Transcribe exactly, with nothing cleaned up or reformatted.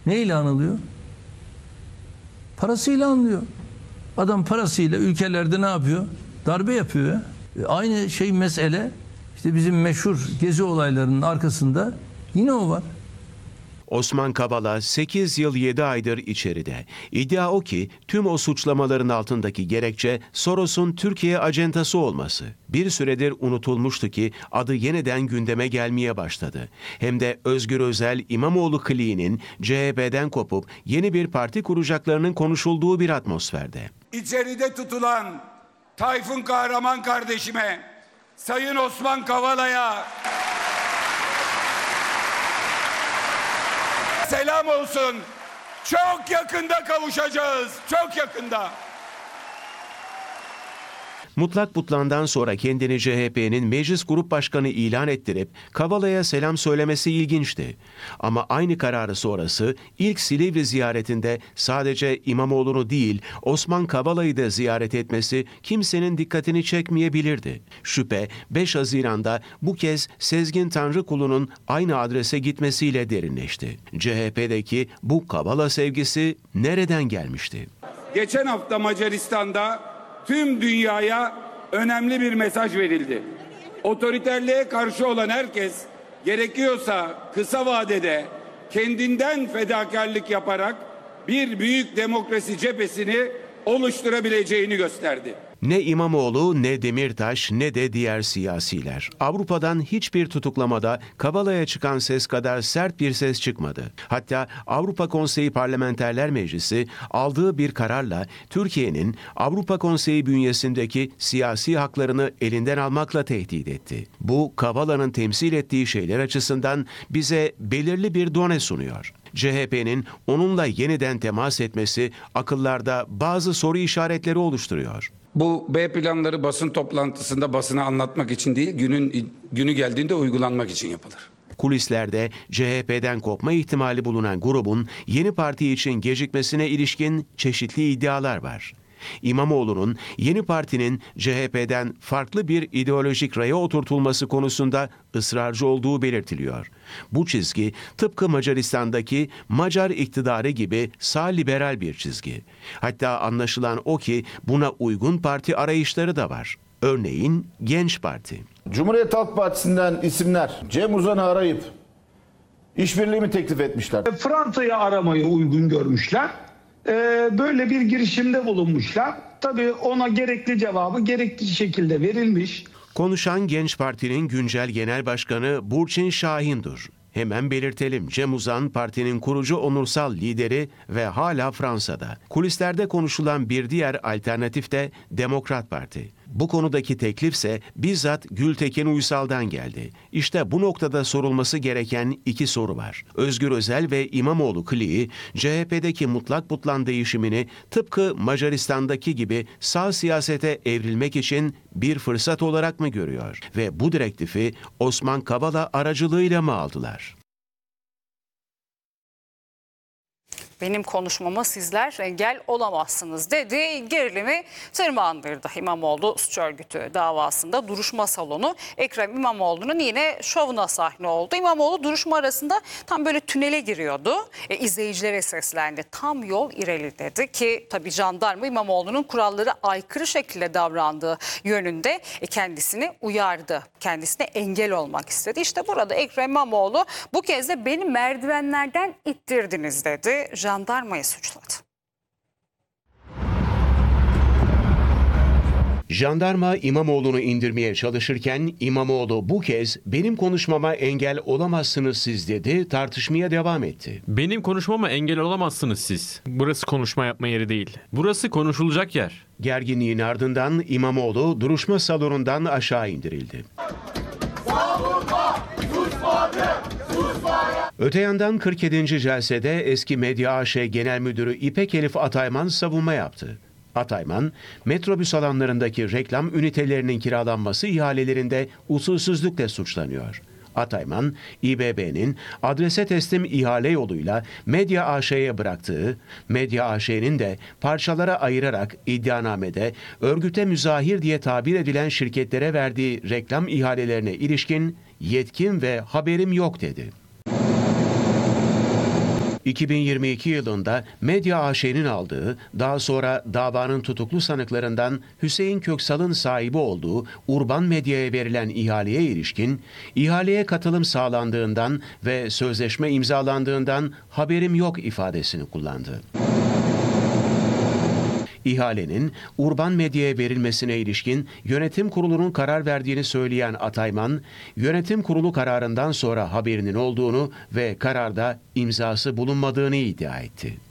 Neyle anılıyor? Parasıyla anılıyor. Adam parasıyla ülkelerde ne yapıyor? Darbe yapıyor ya. E, aynı şey mesele işte bizim meşhur gezi olaylarının arkasında yine o var. Osman Kavala sekiz yıl yedi aydır içeride. İddia o ki tüm o suçlamaların altındaki gerekçe Soros'un Türkiye acentası olması. Bir süredir unutulmuştu ki adı yeniden gündeme gelmeye başladı. Hem de Özgür Özel İmamoğlu kliğinin C H P'den kopup yeni bir parti kuracaklarının konuşulduğu bir atmosferde. İçeride tutulan Tayfun Kahraman kardeşime, Sayın Osman Kavala'ya selam olsun. Çok yakında kavuşacağız. Çok yakında. Mutlak Butlan'dan sonra kendini C H P'nin Meclis Grup Başkanı ilan ettirip Kavala'ya selam söylemesi ilginçti. Ama aynı kararı sonrası ilk Silivri ziyaretinde sadece İmamoğlu'nu değil Osman Kavala'yı da ziyaret etmesi kimsenin dikkatini çekmeyebilirdi. Şüphe beş Haziran'da bu kez Sezgin Tanrıkulu'nun aynı adrese gitmesiyle derinleşti. C H P'deki bu Kavala sevgisi nereden gelmişti? Geçen hafta Macaristan'da tüm dünyaya önemli bir mesaj verildi. Otoriterliğe karşı olan herkes gerekiyorsa kısa vadede kendinden fedakarlık yaparak bir büyük demokrasi cephesini oluşturabileceğini gösterdi. Ne İmamoğlu, ne Demirtaş, ne de diğer siyasiler. Avrupa'dan hiçbir tutuklamada Kavala'ya çıkan ses kadar sert bir ses çıkmadı. Hatta Avrupa Konseyi Parlamenterler Meclisi aldığı bir kararla Türkiye'nin Avrupa Konseyi bünyesindeki siyasi haklarını elinden almakla tehdit etti. Bu Kavala'nın temsil ettiği şeyler açısından bize belirli bir done sunuyor. C H P'nin onunla yeniden temas etmesi akıllarda bazı soru işaretleri oluşturuyor. Bu B planları basın toplantısında basına anlatmak için değil, günün günü geldiğinde uygulanmak için yapılır. Kulislerde C H P'den kopma ihtimali bulunan grubun yeni parti için gecikmesine ilişkin çeşitli iddialar var. İmamoğlu'nun yeni partinin C H P'den farklı bir ideolojik raya oturtulması konusunda ısrarcı olduğu belirtiliyor. Bu çizgi tıpkı Macaristan'daki Macar iktidarı gibi sağ liberal bir çizgi. Hatta anlaşılan o ki buna uygun parti arayışları da var. Örneğin Genç Parti. Cumhuriyet Halk Partisi'nden isimler Cem Uzan'ı arayıp işbirliği mi teklif etmişler? Fransa'yı aramayı uygun görmüşler. Ee, böyle bir girişimde bulunmuşlar. Tabii ona gerekli cevabı gerekli şekilde verilmiş. Konuşan Genç Parti'nin güncel genel başkanı Burçin Şahin'dur. Hemen belirtelim, Cem Uzan partinin kurucu onursal lideri ve hala Fransa'da. Kulislerde konuşulan bir diğer alternatif de Demokrat Parti. Bu konudaki teklifse bizzat Gültekin Uysal'dan geldi. İşte bu noktada sorulması gereken iki soru var. Özgür Özel ve İmamoğlu kliği C H P'deki mutlak butlan değişimini tıpkı Macaristan'daki gibi sağ siyasete evrilmek için bir fırsat olarak mı görüyor? Ve bu direktifi Osman Kavala aracılığıyla mı aldılar? Benim konuşmama sizler engel olamazsınız dedi. Gerilimi tırmandırdı. İmamoğlu suç örgütü davasında duruşma salonu Ekrem İmamoğlu'nun yine şovuna sahne oldu. İmamoğlu duruşma arasında tam böyle tünele giriyordu. E, izleyicilere seslendi. Tam yol ileri dedi ki tabii jandarma İmamoğlu'nun kurallara aykırı şekilde davrandığı yönünde e, kendisini uyardı. Kendisine engel olmak istedi. İşte burada Ekrem İmamoğlu bu kez de beni merdivenlerden ittirdiniz dedi. Jandarmayı suçladı. Jandarma İmamoğlu'nu indirmeye çalışırken İmamoğlu bu kez benim konuşmama engel olamazsınız siz dedi, tartışmaya devam etti. Benim konuşmama engel olamazsınız siz. Burası konuşma yapma yeri değil. Burası konuşulacak yer. Gerginliğin ardından İmamoğlu duruşma salonundan aşağı indirildi. Savunma, susmadı, susmadı. Öte yandan kırk yedinci celsede eski Medya A Ş Genel Müdürü İpek Elif Atayman savunma yaptı. Atayman, metrobüs alanlarındaki reklam ünitelerinin kiralanması ihalelerinde usulsüzlükle suçlanıyor. Atayman, İ B B'nin adrese teslim ihale yoluyla Medya A Ş'ye bıraktığı, Medya A Ş'nin de parçalara ayırarak iddianamede örgüte müzahir diye tabir edilen şirketlere verdiği reklam ihalelerine ilişkin yetkim ve haberim yok dedi. iki bin yirmi iki yılında Medya A Ş'nin aldığı, daha sonra davanın tutuklu sanıklarından Hüseyin Köksal'ın sahibi olduğu Urban Medya'ya verilen ihaleye ilişkin, ihaleye katılım sağlandığından ve sözleşme imzalandığından haberim yok ifadesini kullandı. İhalenin Urban Medya'ya verilmesine ilişkin yönetim kurulunun karar verdiğini söyleyen Atayman, yönetim kurulu kararından sonra haberinin olduğunu ve kararda imzası bulunmadığını iddia etti.